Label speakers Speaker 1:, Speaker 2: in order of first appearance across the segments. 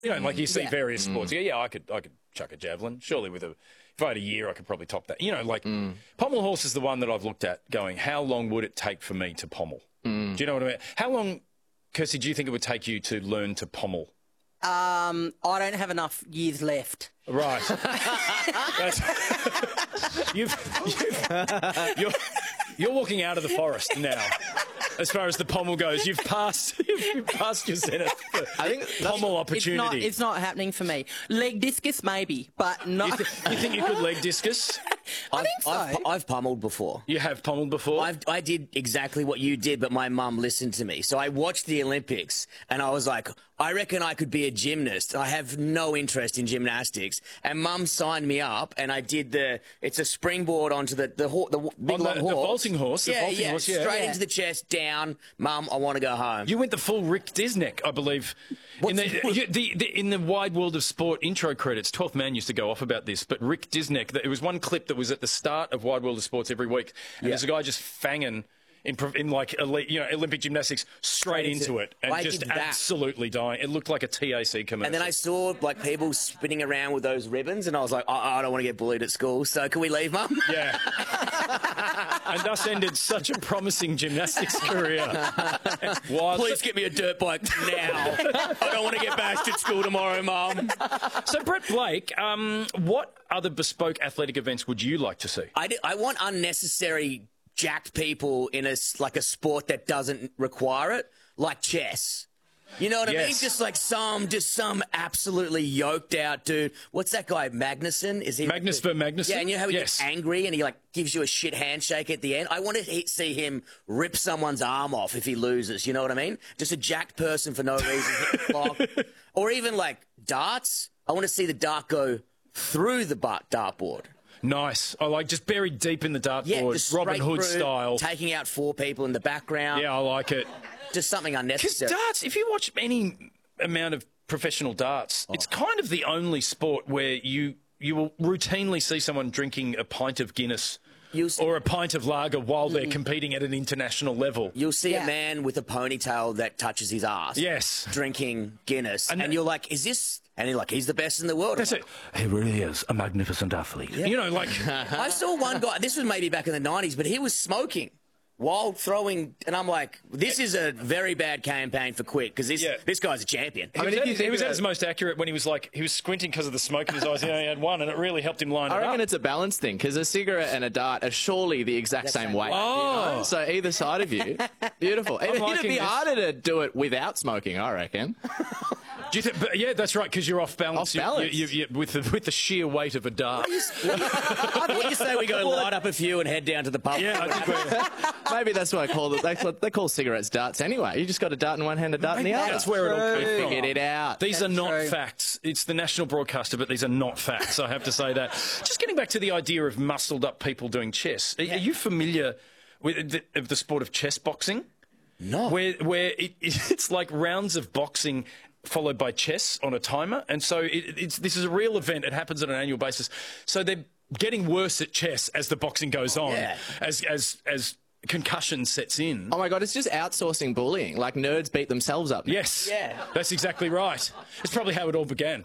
Speaker 1: You know, like you see various sports. Yeah, I could chuck a javelin. Surely if I had a year, I could probably top that. You know, like pommel horse is the one that I've looked at going, how long would it take for me to pommel? Do you know what I mean? How long, Kirsty, do you think it would take you to learn to pommel?
Speaker 2: I don't have enough years left.
Speaker 1: Right. You're walking out of the forest now. As far as the pommel goes, you've passed your zenith. I think pommel opportunity.
Speaker 2: It's not happening for me. Leg discus, maybe, but not.
Speaker 1: You think you could leg discus?
Speaker 2: I think so.
Speaker 3: I've pommeled before.
Speaker 1: You have pommeled before?
Speaker 3: I did exactly what you did, but my mum listened to me. So I watched the Olympics, and I was like, I reckon I could be a gymnast. I have no interest in gymnastics. And Mum signed me up, and I did it's a springboard onto the big long horse.
Speaker 1: The vaulting horse.
Speaker 3: Yeah, straight into the chest, down. Mum, I want to go home.
Speaker 1: You went the full Rick Disneck, I believe. In the Wide World of Sport intro credits, 12th Man used to go off about this, but Rick Disneck, it was one clip that was at the start of Wide World of Sports every week, and there's a guy just fanging in like elite, Olympic gymnastics straight into it and just absolutely dying. It looked like a TAC commercial.
Speaker 3: And then I saw like people spinning around with those ribbons, and I was like, I don't want to get bullied at school, so can we leave, Mum?
Speaker 1: Yeah. And thus ended such a promising gymnastics career.
Speaker 3: Please get me a dirt bike now. I don't want to get bashed at school tomorrow, Mum.
Speaker 1: So, Brett Blake, what other bespoke athletic events would you like to see?
Speaker 3: I want unnecessary jacked people in a sport that doesn't require it, like chess. You know what I mean? Just some absolutely yoked out dude. What's that guy, Magnuson? Is he
Speaker 1: Magnus Magnuson?
Speaker 3: Yeah, and you know how he gets angry and he gives you a shit handshake at the end? I want to see him rip someone's arm off if he loses, you know what I mean? Just a jacked person for no reason hit the clock. Or even darts. I want to see the dart go through the dartboard.
Speaker 1: Nice. I like just buried deep in the dartboard,
Speaker 3: just
Speaker 1: Robin Hood style.
Speaker 3: Taking out 4 people in the background.
Speaker 1: Yeah, I like it.
Speaker 3: Just something unnecessary.
Speaker 1: Because darts, if you watch any amount of professional darts, it's kind of the only sport where you will routinely see someone drinking a pint of Guinness or a pint of lager while they're competing at an international level.
Speaker 3: You'll see a man with a ponytail that touches his ass.
Speaker 1: Yes.
Speaker 3: Drinking Guinness. And you're like, is this... And you're like, he's the best in the world.
Speaker 1: That's it. He really is a magnificent athlete. Yeah.
Speaker 3: I saw one guy, this was maybe back in the 90s, but he was smoking while throwing, and I'm like, this is a very bad campaign for quit, because this guy's a champion.
Speaker 1: He was at his most accurate when he was squinting because of the smoke in his eyes. He only had one, and it really helped him line it up.
Speaker 4: I reckon it's a balance thing, because a cigarette and a dart are surely the exact same weight.
Speaker 1: Oh.
Speaker 4: So either side of you, beautiful. It'd be harder to do it without smoking, I reckon.
Speaker 1: Do you think? But yeah, that's right, because you're off balance.
Speaker 4: Off balance.
Speaker 1: With the sheer weight of a dart.
Speaker 3: I thought you say we go light up a few and head down to the pub.
Speaker 1: Yeah, I think
Speaker 4: maybe that's what I call it. They call cigarettes darts anyway. You just got a dart in one hand, a dart in the other.
Speaker 1: That's where it all came from.
Speaker 4: Figured it out.
Speaker 1: These are not facts. It's the national broadcaster, but these are not facts. I have to say that. Just getting back to the idea of muscled up people doing chess. Are you familiar with the sport of chess boxing?
Speaker 3: No.
Speaker 1: Where it's like rounds of boxing followed by chess on a timer, and so this is a real event. It happens on an annual basis. So they're getting worse at chess as the boxing goes on, as concussion sets in.
Speaker 4: Oh my God, it's just outsourcing bullying. Like nerds beat themselves up.
Speaker 1: Yes, that's exactly right. It's probably how it all began.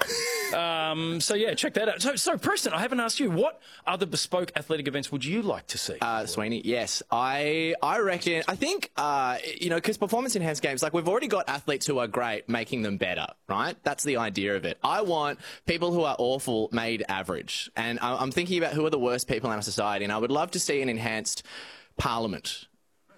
Speaker 1: So yeah, check that out. So Preston, I haven't asked you, what other bespoke athletic events would you like to see?
Speaker 4: Sweeney, yes. I think, because performance enhanced games, we've already got athletes who are great, making them better, right? That's the idea of it. I want people who are awful made average. And I'm thinking about who are the worst people in our society, and I would love to see an enhanced Parliament.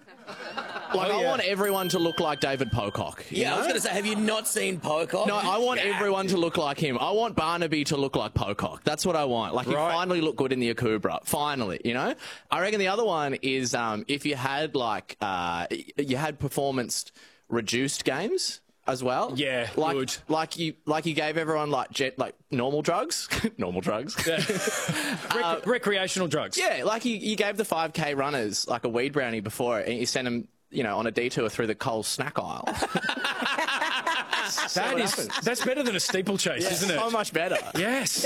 Speaker 4: I want everyone to look like David Pocock.
Speaker 3: I was going to say, have you not seen Pocock?
Speaker 4: No, I want everyone to look like him. I want Barnaby to look like Pocock. That's what I want. He finally looked good in the Akubra. Finally, I reckon the other one is if you had you had performance reduced games as well.
Speaker 1: Yeah, good.
Speaker 4: Like you gave everyone normal drugs, normal drugs,
Speaker 1: recreational drugs.
Speaker 4: Yeah, you gave the 5K runners a weed brownie before, and you sent them, on a detour through the Coles snack aisle.
Speaker 1: That's better than a steeplechase, isn't it?
Speaker 4: So much better.
Speaker 1: Yes.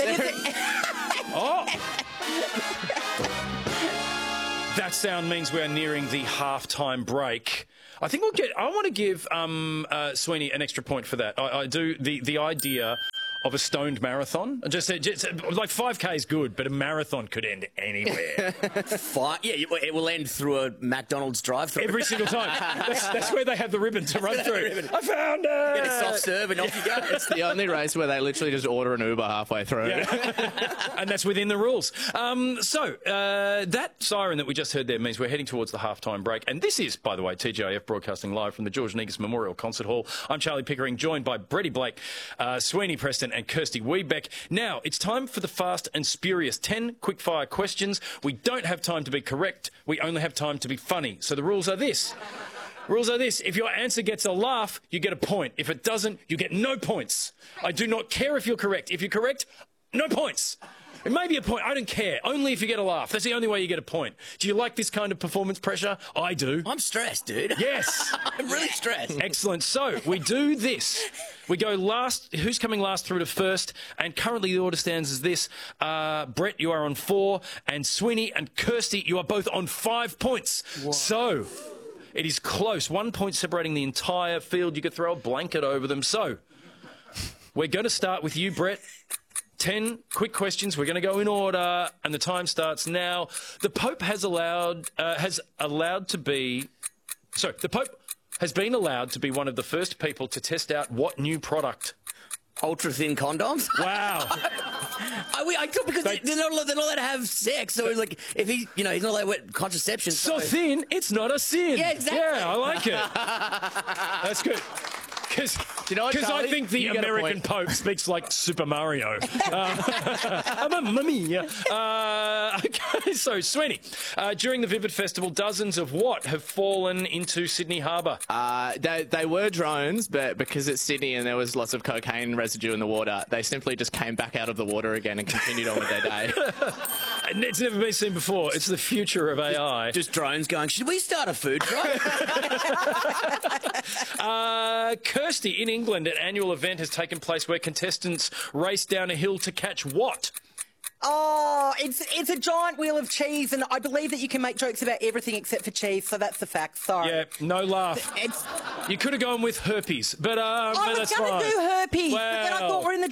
Speaker 1: That sound means we're nearing the halftime break. I think I want to give Sweeney an extra point for that. I do the idea of a stoned marathon. Just like 5K is good, but a marathon could end anywhere.
Speaker 3: It will end through a McDonald's drive-thru.
Speaker 1: Every single time. That's where they have the ribbon to run through. I found it!
Speaker 3: Get a soft serve and off you go.
Speaker 4: It's the only race where they literally just order an Uber halfway through.
Speaker 1: Yeah. And that's within the rules. That siren that we just heard there means we're heading towards the halftime break. And this is, by the way, TGIF broadcasting live from the George Negus Memorial Concert Hall. I'm Charlie Pickering, joined by Bretty Blake, Sweeney Preston, and Kirsty Wiebeck. Now, it's time for the fast and spurious 10 quick-fire questions. We don't have time to be correct. We only have time to be funny. So the rules are this. If your answer gets a laugh, you get a point. If it doesn't, you get no points. I do not care if you're correct. If you're correct, no points. It may be a point. I don't care. Only if you get a laugh. That's the only way you get a point. Do you like this kind of performance pressure? I do.
Speaker 3: I'm stressed, dude.
Speaker 1: Yes.
Speaker 3: I'm really stressed.
Speaker 1: Excellent. So we do this. We go last. Who's coming last through to first? And currently the order stands as this. Brett, you are on 4. And Sweeney and Kirsty, you are both on 5 points. Whoa. So it is close. 1 point separating the entire field. You could throw a blanket over them. So we're going to start with you, Brett. 10 quick questions. We're going to go in order, and the time starts now. The Pope has been allowed to be one of the first people to test out what new product?
Speaker 3: Ultra thin condoms.
Speaker 1: Wow.
Speaker 3: I thought because they're not allowed to have sex. So it's like if he's not allowed to contraception.
Speaker 1: So thin, it's not a sin.
Speaker 3: Yeah, exactly.
Speaker 1: Yeah, I like it. That's good. Because I think the American Pope speaks like Super Mario. Mamma mia. Okay, so Sweeney, during the Vivid Festival, dozens of what have fallen into Sydney Harbour?
Speaker 4: They were drones, but because it's Sydney and there was lots of cocaine residue in the water, they simply just came back out of the water again and continued on with their day.
Speaker 1: It's never been seen before. It's the future of AI.
Speaker 3: Just drones going, should we start a food truck?
Speaker 1: Kirsty, in England, an annual event has taken place where contestants race down a hill to catch what?
Speaker 2: Oh, it's a giant wheel of cheese, and I believe that you can make jokes about everything except for cheese, so that's the fact. Sorry.
Speaker 1: Yeah, no laugh. You could have gone with herpes, but
Speaker 2: I was
Speaker 1: that's
Speaker 2: going
Speaker 1: fine.
Speaker 2: to do herpes,
Speaker 1: Well,
Speaker 2: but then I thought we're in the